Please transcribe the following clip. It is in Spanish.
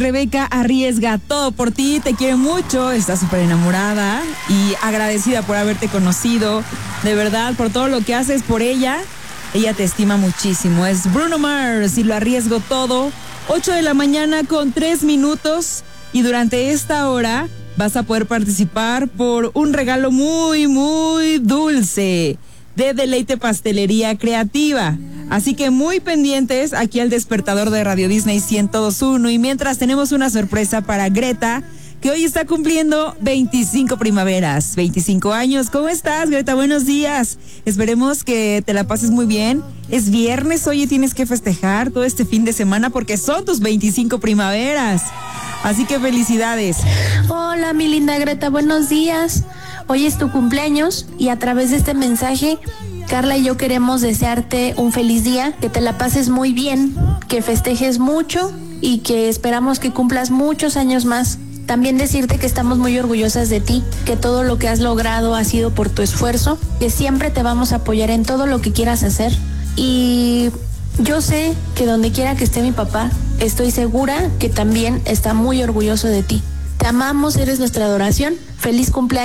Rebeca arriesga todo por ti, te quiere mucho, está súper enamorada y agradecida por haberte conocido, de verdad, por todo lo que haces por ella. Ella te estima muchísimo. Es Bruno Mars y Lo arriesgo todo. 8 de la mañana con 3 minutos y durante esta hora vas a poder participar por un regalo muy, muy dulce de Deleite Pastelería Creativa. Así que muy pendientes aquí al despertador de Radio Disney 102.1. Y mientras tenemos una sorpresa para Greta, que hoy está cumpliendo 25 primaveras, 25 años. ¿Cómo estás, Greta? Buenos días. Esperemos que te la pases muy bien. Es viernes, oye, tienes que festejar todo este fin de semana porque son tus 25 primaveras. Así que felicidades. Hola, mi linda Greta, buenos días. Hoy es tu cumpleaños y a través de este mensaje, Carla y yo queremos desearte un feliz día, que te la pases muy bien, que festejes mucho y que esperamos que cumplas muchos años más. También decirte que estamos muy orgullosas de ti, que todo lo que has logrado ha sido por tu esfuerzo, que siempre te vamos a apoyar en todo lo que quieras hacer. Y yo sé que donde quiera que esté mi papá, estoy segura que también está muy orgulloso de ti. Te amamos, eres nuestra adoración. Feliz cumpleaños.